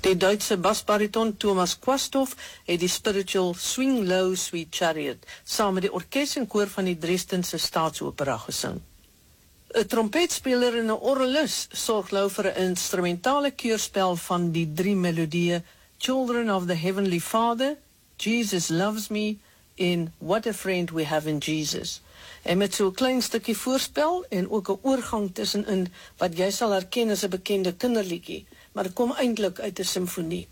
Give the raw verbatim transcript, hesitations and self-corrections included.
Die Duitse basbariton Thomas Quasthoff het die spiritual Swing Low Sweet Chariot saam met die orkes en koor van die Dresdense Staatsopera gesing. 'n Trompetspeler en 'n orgelis sorg nou vir 'n instrumentale keurspel van die drie melodieë Children of the Heavenly Father, Jesus Loves Me en What a Friend We Have in Jesus. En met so 'n klein stukkie voorspel en ook 'n oorgang tussenin wat jy sal herken as 'n bekende kinderliedjie, maar dit kom eintlik uit 'n simfonie.